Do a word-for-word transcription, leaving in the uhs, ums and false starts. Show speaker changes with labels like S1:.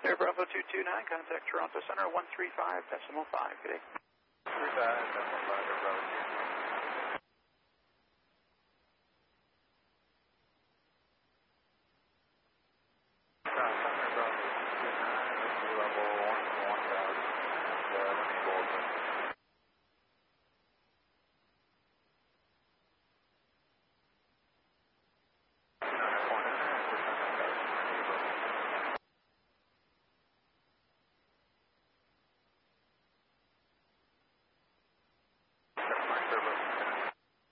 S1: Air Bravo two two nine, contact Toronto Center one three five decimal five. Good day.
S2: three five decimal five, Air Bravo two.